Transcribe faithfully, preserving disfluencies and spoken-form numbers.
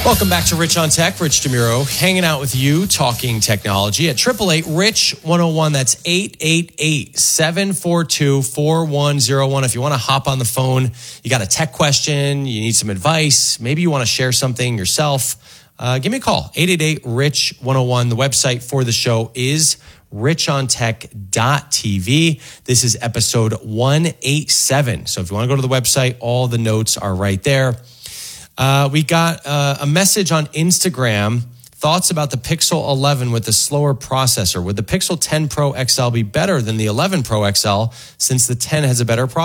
Welcome back to Rich on Tech. Rich DeMuro hanging out with you, talking technology at eight eight eight, RICH one oh one. That's eight eight eight, seven four two, four one oh one. If you want to hop on the phone, you got a tech question, you need some advice, maybe you want to share something yourself, uh, give me a call. eight eight eight, RICH one oh one. The website for the show is rich on tech dot t v. This is episode one eighty-seven. So if you want to go to the website, all the notes are right there. Uh, we got uh, a message on Instagram. Thoughts about the Pixel eleven with the slower processor. Would the Pixel ten Pro X L be better than the eleven Pro X L since the ten has a better processor?